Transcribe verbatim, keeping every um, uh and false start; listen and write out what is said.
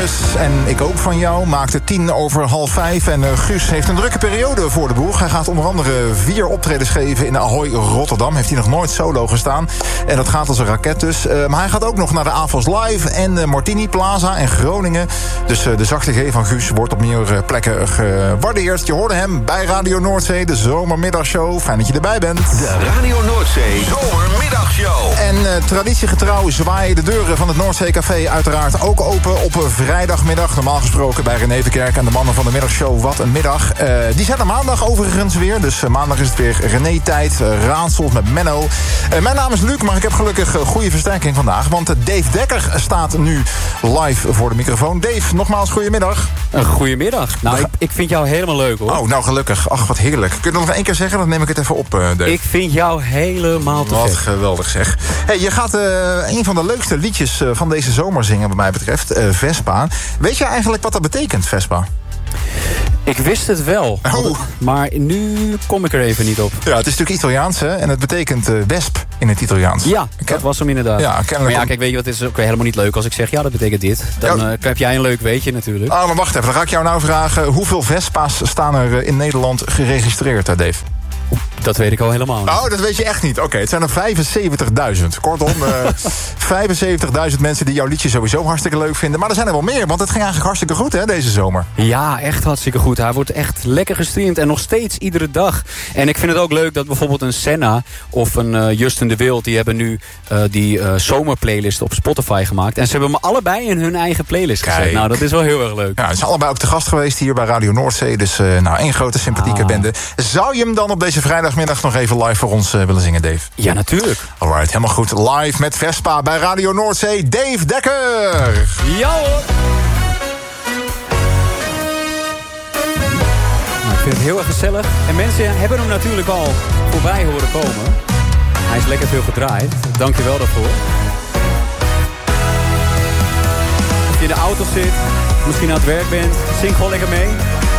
Dennis. En ik ook van jou. Maakte tien over half vijf. En uh, Guus heeft een drukke periode voor de boeg. Hij gaat onder andere vier optredens geven in Ahoy Rotterdam. Heeft hij nog nooit solo gestaan. En dat gaat als een raket dus. Uh, maar hij gaat ook nog naar de Avos Live en de Martini Plaza in Groningen. Dus uh, de zachte G van Guus wordt op meerdere plekken gewaardeerd. Je hoorde hem bij Radio Noordzee, de zomermiddagshow. Fijn dat je erbij bent. De Radio Noordzee Zomermiddagshow. En uh, traditiegetrouw zwaaien de deuren van het Noordzee Café uiteraard ook open op vrijdagmiddag. Normaal gesproken bij René Verkerk en de mannen van de middagshow. Wat een middag. Uh, die zijn er maandag overigens weer. Dus uh, maandag is het weer René-tijd. Uh, raadsels met Menno. Uh, mijn naam is Luc, maar ik heb gelukkig uh, goede versterking vandaag. Want uh, Dave Dekker staat nu live voor de microfoon. Dave, nogmaals goedemiddag. Een goedemiddag. Nou, ik, ik vind jou helemaal leuk, hoor. Oh, nou gelukkig. Ach, wat heerlijk. Kun je dat nog één keer zeggen? Dan neem ik het even op, uh, Dave. Ik vind jou helemaal te Wat gek. geweldig zeg. Hey, je gaat uh, een van de leukste liedjes uh, van deze zomer zingen, wat mij betreft. Uh, Vespa. Weet je eigenlijk wat dat betekent, Vespa? Ik wist het wel. Oh. Maar nu kom ik er even niet op. Ja, het is natuurlijk Italiaans, hè? En het betekent uh, wesp in het Italiaans. Ja, dat was hem inderdaad. Ja, maar ja, kijk, weet je wat, het is ook helemaal niet leuk als ik zeg, ja, dat betekent dit. Dan ja. uh, heb jij een leuk weetje natuurlijk. Ah, maar wacht even, dan ga ik jou nou vragen. Hoeveel Vespa's staan er uh, in Nederland geregistreerd, hè, Dave? Dat weet ik al helemaal niet. Oh, dat weet je echt niet. Oké, okay, het zijn er vijfenzeventigduizend. Kortom, uh, vijfenzeventigduizend mensen die jouw liedje sowieso hartstikke leuk vinden. Maar er zijn er wel meer, want het ging eigenlijk hartstikke goed, hè, deze zomer. Ja, echt hartstikke goed. Hij wordt echt lekker gestreamd en nog steeds iedere dag. En ik vind het ook leuk dat bijvoorbeeld een Senna of een uh, Justin de Wild, die hebben nu uh, die uh, zomerplaylist op Spotify gemaakt. En ze hebben me allebei in hun eigen playlist gezet. Kijk. Nou, dat is wel heel erg leuk. Ja, ze zijn allebei ook te gast geweest hier bij Radio Noordzee. Dus uh, nou, één grote sympathieke ah. bende. Zou je hem dan op deze vrijdagmiddag nog even live voor ons uh, willen zingen, Dave? Ja, natuurlijk. Alright, helemaal goed. Live met Vespa bij Radio Noordzee. Dave Dekker! Ja hoor! Nou, ik vind het heel erg gezellig. En mensen hebben hem natuurlijk al voorbij horen komen. Hij is lekker veel gedraaid. Dank je wel daarvoor. Als je in de auto zit, misschien aan het werk bent, zing gewoon lekker mee.